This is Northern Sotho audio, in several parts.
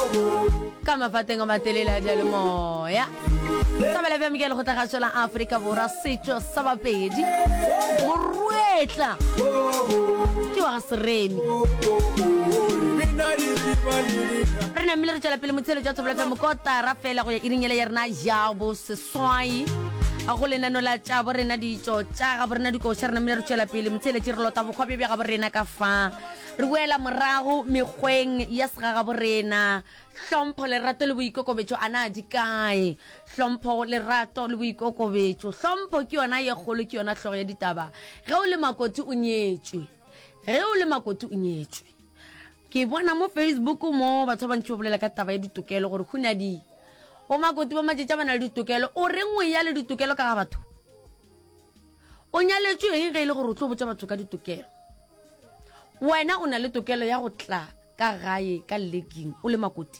ka mafateng a matelele a jalo moya Sabela vya Miguel go tla ga Africa Borwa setso sa bapedi moruetla ke wa seremi rena mile re tsela pele motshelo tsa tsobela fa mokota ra fela go ya iringele ya rena ja bo seswai a go lenano la tsa bo rena ditso tsa ga bo rena dikosha rena mile re tsela pele motshelo tse re lota bokgwabe bya ga bo rena ka fa re boela morago megweng ya sega ga bo rena hlompho le rato le boikokobetso ana di kae hlompho le rato le boikokobetso hlompho ke yona ye golo ke yona hlogo ya ditaba ge o le makoti o nyetswe ke bona mo Facebook mo batho ba ntse ba bolela ka taba ya ditokelo gore khuna di o makoti ba matsetsa bana le ditokelo o re ngwe ya le ditokelo ka ga batho o nyaletswe ge ile gore o tlo botsa batho ka ditokelo wena o na le tokelo ya go tla ka gae ka legging o le makoti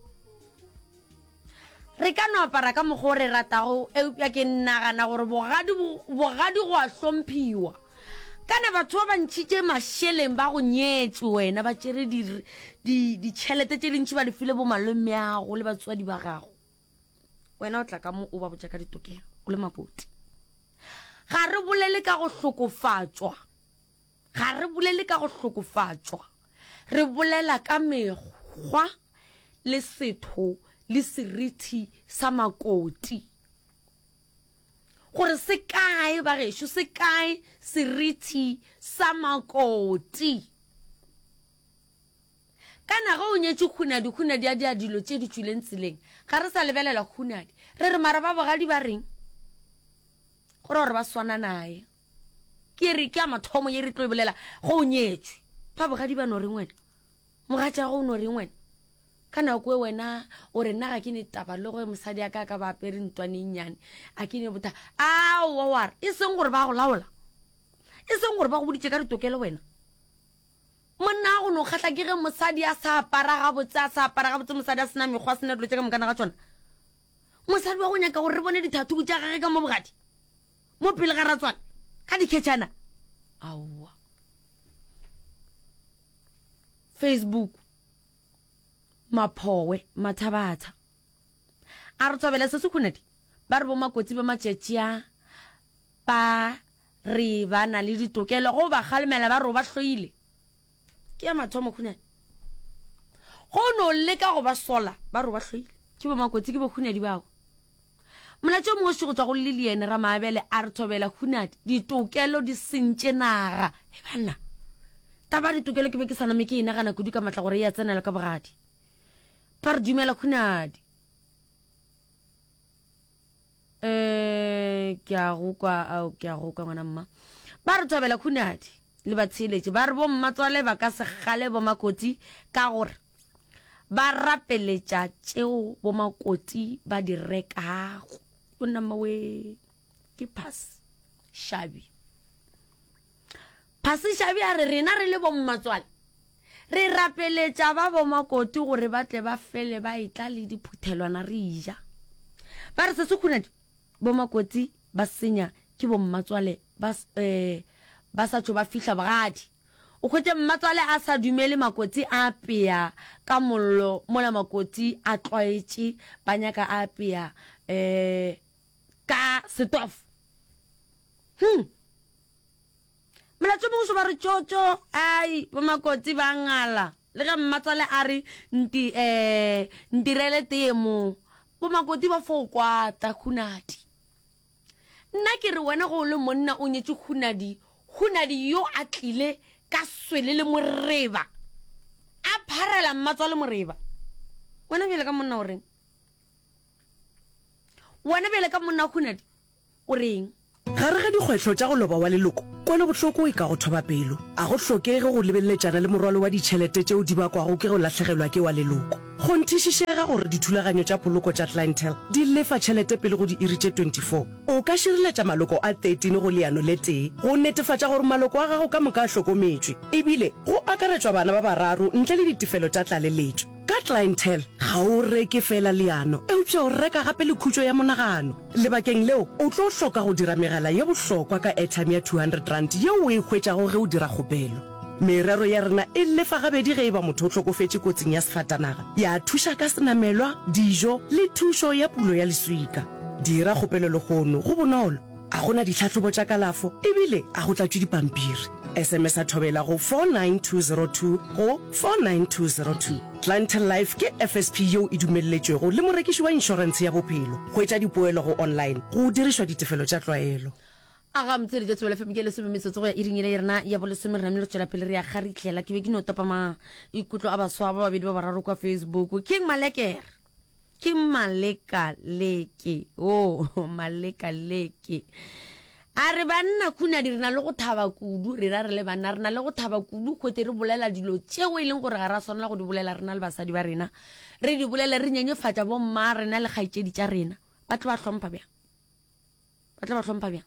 re ka no apara ka mogore ratago eupya ke nnagana gore bogadi go a hlomphiwa kana batho ba ntshitse masheleng ba go nyetswe wena ba tsere di tšhelete tse dintsi ba di file bo malome yago le batswadi ba gago wena o tla ka mo o ba botsa ka ditokelo o le makoti ga re bolele ka go hlokofatswa re bolela ka mekgwa le setho le seriti sa makoti gore se kae ba gesho se kae seriti sa makoti kana go nyetse khunadi a dilo tse di tshuleng tseleng ga re sa lebelela khunadi re mara ba bogadi ba reng gore ba swana nae ke re ke a mathomo ye re tlo bolela go nyetswe ba bogadi ba no reng wena mogatša go no reng wena kana kwe wena o re nna ga ke ne taba le go mosadi ya ka ba apere ntwane nyane a ke ne bota a wa e seng gore ba go laola e seng gore ba go boditse ka ditokelo wena monna go no khatla ke ge mosadi a sa apara ga botse mosadi a sena megwa sena dilo tse ka mokana ga tsona mosadi wa go nyaka gore re bone dithathu tša gage ka mo bogadi mo pele ga ratswana ka dikhetšana aowa Facebook maphowe mathabatha a re tsobela se se khunadi ba re bo makotsi ba matšetšea ba re ba na le ditokelo go ba galemela ba re ba hloile ke ya mathomo khunadi go no leka go ba sola ba re ba hloile ke bo makotsi ke bo khunadi bago molatsho mo se go tswa go liliene ra maabele a re tsobela khunadi ditokelo di sentše naga e bana taba ditokelo ke be ke sana me ke ina gana kudu ka matla gore ya tsenela ka bogadi par dumela khunadi ke a go kwa ngwana mma ba re tsobela khunadi le ba tsheletse ba re bo mmatswale ba ka se gale bo makoti ka gore ba rapeletša tšeo bo makoti ba di rekago o nama we ke Phasi Shabi a re rena re le bo mmatswale re rapeletša ba bo makoti gore ba tle ba fele ba itla le diphuthelwana re ija ba re se se khunadi bo makoti ba senya ke bo mmatswale ba sa tšo ba fihla bogadi o khwetse mmatswale a sa dumele makoti a apea ka mollo mola makoti a tlwaetše ba nyaka a apea ka stove molatsho mo go ba re tšotšo ai bo makoti ba ngala le ge mmatswale a re ntirele temo bo makoti ba fokwata khunadi nna ke re wena go le monna o nyetse khunadi yo a tlile ka swele le moreba a pharela mmatswale moreba wena bele ka monna o reng khunadi o reng ga re ga dikgwetlho tša go loba wa leloko kone bohloko e ka go thoba pelo a go hlokege go lebelletšana le morwalo wa ditšhelete tšeo di bakwago ke go latlhegelwa ke wa leloko go nthišišega gore dithulaganyo tša poloko tša clientele di lefa tšhelete pele go di iri tše 24 o ka šireletša maloko a 13 go leano le tee go netefatša gore maloko a gago ka moka a hlokometšwe ebile go akaretšwa bana ba bararo ntle le ditefelo tša tlaleletšo ka clientele ga o reke fela leano eupša o reka gape le khutšo ya monagano lebakeng leo o tlo hloka go dira megala ye bohlokwa ka airtime ya 200 rand yeo o e hwetšago ge o dira kgopelo merero ya rena e lefa gabedi ge e ba motho o tlhokofetse kotsing ya sefatanaga ya thuša ka senamelwa dijo le thušo ya pulo ya leswika dira kgopelo le gono go bonolo a gona ditlhatlhobo tša kalafo ebile a go tlatšwe dipampiri SMS a thobela go 49202 go 49202 Clientele Life ke FSP yeo e dumelletšwego le morekiši wa inšorense ya bophelo go etša dipoelo go online go dirišwa ditefelo tša tlwaelo aga mtsedi tsa tswela fm ke le sememetsotso go ya iringile ya rena ya bolesome re namile tšwela pele re ya kgaritlela ke be ke no tapa ikutlo a baswa ba babedi ba bararo kwa Facebook King Malekere King Malekaleke Malekaleke a re banna khuna di rena le go thaba kudu re ra re le banna rena le go thaba kudu go te re bolela dilo tšeo e leng gore ga ra swanela go di bolela rena le basadi ba rena re di bolela re nyenyefatša bo mma rena le kgaitšedi tša rena ba tla ba hlompha bjang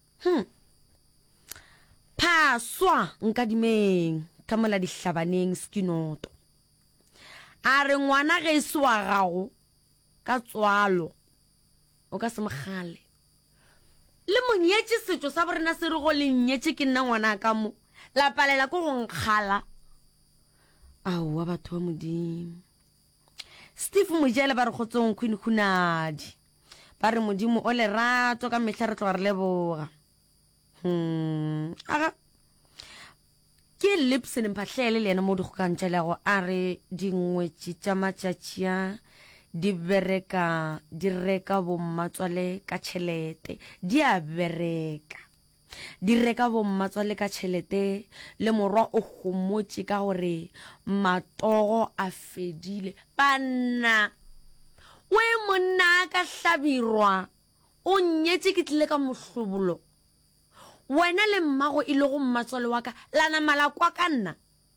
Phaswa nkadimeng ka mola dihlabaneng skinoto a re ngwana ge e se wa gago ka tswalo o ka se mogale le monyetše setšo sa borena se re go le nyetše ke nna ngwana ka mo la palela ko go nkgala aowa batho ba modimo Steve Mojele ba re gotsong khunadi ba re modimo o lerato ka mehla re tloga re leboga aga ke Lipson mphahlele le yena mo di gokantšhelego a re dingwetši tša matšatšia di reka bommatswale ka tšhelete di a bereka di reka bommatswale ka tšhelete le morwa o gomotše ka gore matogo a fedile banna o e monna ka hlabirwa o nyetše ke tlile ka mohlobolo wena le mmago e le go mmatswale wa ka la namala kwa ka nna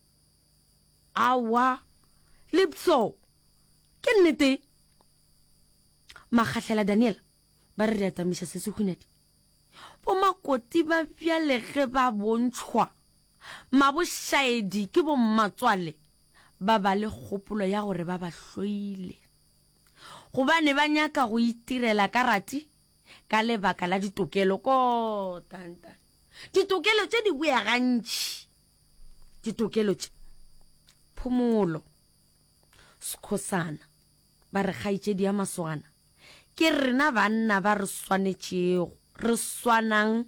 awa Lipso ke nnete Magahlela Daniel ba re atamiša se se khunadi bo makoti ba bjalege ba bontšhwa mabošaedi ke bo mmatswale ba ba le kgopolo ya gore ba ba hloile gobane ba nyaka go itirela karati ka lebaka la ditokelo ko tanta ditokelo tše di buya gantši ditokelo tše phumolo Skhosana ba re kgaitšedi ya masogana ke rena banna ba re swanetšego re swanang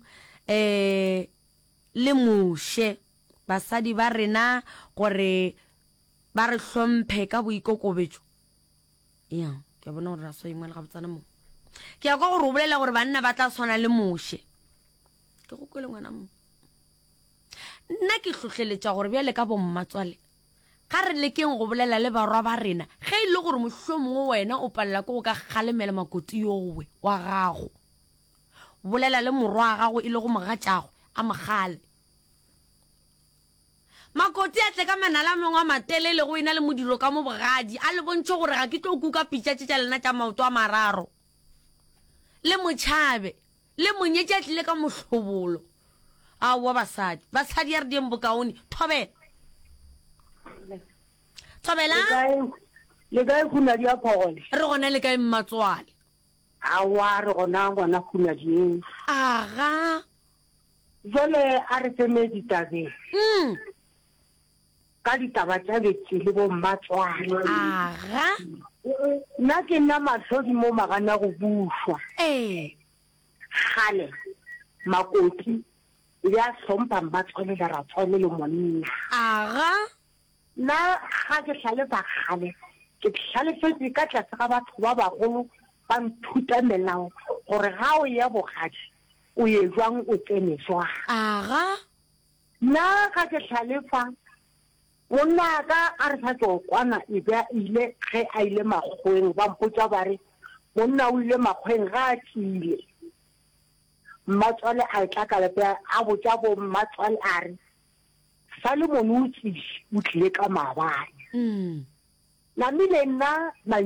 le moše basadi ba rena gore ba re hlomphe ka boikokobetšo ya ke bona gore ra swa ingwe le gabotsana mo ke ya kwa gore o bolela gore banna ba tla swana le moše ke go kwele ngwana mo nna ke tlhotlheletša gore bjale ka bommatswale ga re lekeng go bolela le barwa ba rena ge e le gore mohlomongwe wena o palela ko go ka kgalemela makoti yowe wa gago bolela le morwa wa gago e le go mogatšago a mogale makoti a tle ka manala mengwe a matelele go ena le modiro ka mo bogadi a le bontšhe gore ga ke tlo kuka pitšatše tša lena tša maoto a mararo le motšhabe le monyetše a tlile ka mohlobolo aowa basadi ya re dieng bokaone thobela le kae khunadi ya phogole re gona le kae mmatswale awa re gona ngwana khunadi aga jole a re tseme ditabeng ka ditaba tša betse le bo mmatswale aga nna ke nna matlhodi mo magana go bušwa gale makoti le a hlompha mmatswale le ratswale le monna aga nna ga ke tlhalefa gale ke tlhalefetse ka tlase ga batho ba bagolo ba nthuta melao gore ga o ya bogadi o ye jwang o tsene jwang aga nna ga ke tlhalefa monna ka a re sa tlo kwana e be ile ge a ile makgweng ba mpotsa ba re monna o ile makgweng ga a tlile mmatswale a tla ka lepe a botsa bo mmatswale a re sa le mone o tlile ka maabane namile nna